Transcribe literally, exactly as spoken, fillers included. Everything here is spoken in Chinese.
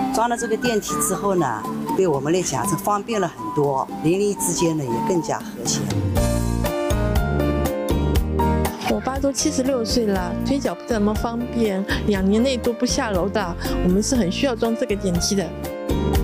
装了这个电梯之后呢，对我们来讲是方便了很多，邻里之间呢也更加和谐。 我爸都七十六岁了，腿脚不怎么方便，两年内都不下楼的，我们是很需要装这个电梯的。